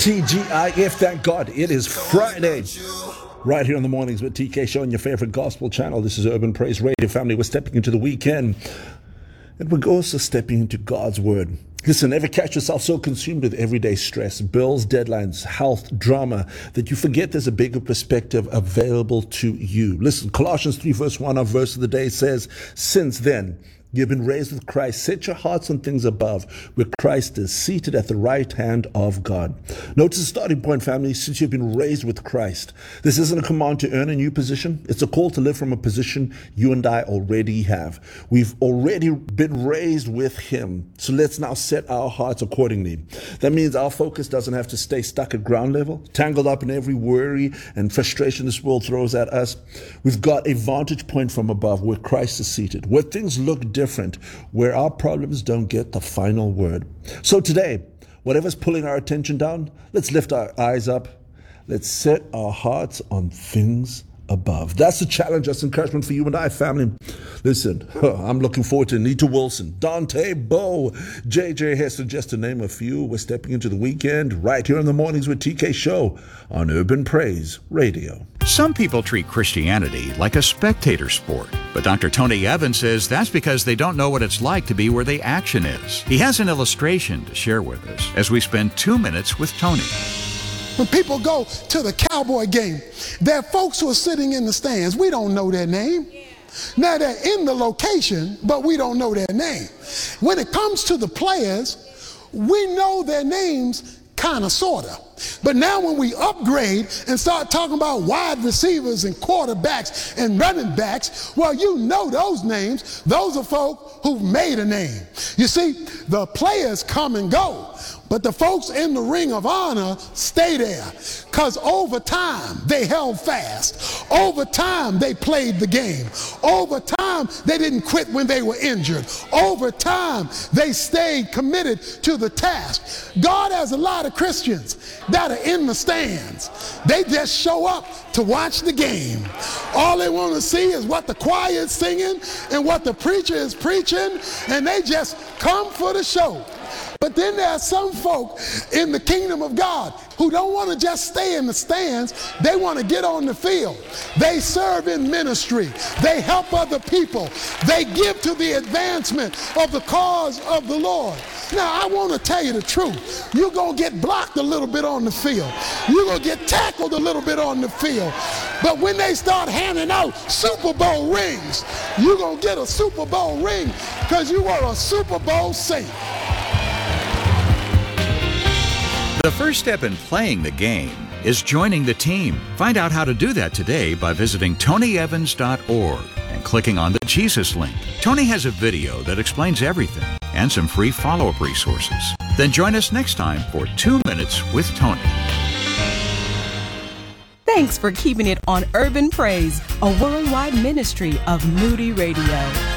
TGIF, thank God, it is Friday. Right here on the Mornings with TK Show on your favorite gospel channel. This is Urban Praise Radio family. We're stepping into the weekend. And we're also stepping into God's Word. Listen, ever catch yourself so consumed with everyday stress, bills, deadlines, health, drama, that you forget there's a bigger perspective available to you? Listen, Colossians 3 verse 1, our verse of the day says, "Since then, you've been raised with Christ. Set your hearts on things above, where Christ is seated at the right hand of God." Notice the starting point, family. Since you've been raised with Christ, this isn't a command to earn a new position. It's a call to live from a position you and I already have. We've already been raised with Him. So let's now set our hearts accordingly. That means our focus doesn't have to stay stuck at ground level, tangled up in every worry and frustration this world throws at us. We've got a vantage point from above, where Christ is seated, where things look different, where our problems don't get the final word. So today, whatever's pulling our attention down, let's lift our eyes up. Let's set our hearts on things above. That's the challenge. That's encouragement for you and I, family. Listen, I'm looking forward to Anita Wilson, Dante Bowe, JJ Hester, just to name a few. We're stepping into the weekend right here on the Mornings with TK Show on Urban Praise Radio. Some people treat Christianity like a spectator sport, but Dr. Tony Evans says that's because they don't know what it's like to be where the action is. He has an illustration to share with us as we spend 2 minutes with Tony. When people go to the Cowboy game, there are folks who are sitting in the stands. We don't know their name. Now they're in the location, but we don't know their name. When it comes to the players, we know their names kind of, sort of. But now when we upgrade and start talking about wide receivers and quarterbacks and running backs, well, you know those names. Those are folk who've made a name. You see, the players come and go, but the folks in the ring of honor stay there, because over time they held fast. Over time they played the game. Over time they didn't quit when they were injured. Over time they stayed committed to the task. God has a lot of Christians that are in the stands. They just show up to watch the game. All they want to see is what the choir is singing and what the preacher is preaching, and they just come for the show. But then there are some folk in the kingdom of God who don't want to just stay in the stands. They want to get on the field. They serve in ministry. They help other people. They give to the advancement of the cause of the Lord. Now, I want to tell you the truth. You're going to get blocked a little bit on the field. You're going to get tackled a little bit on the field. But when they start handing out Super Bowl rings, you're going to get a Super Bowl ring because you are a Super Bowl saint. The first step in playing the game is joining the team. Find out how to do that today by visiting tonyevans.org and clicking on the Jesus link. Tony has a video that explains everything and some free follow-up resources. Then join us next time for 2 Minutes with Tony. Thanks for keeping it on Urban Praise, a worldwide ministry of Moody Radio.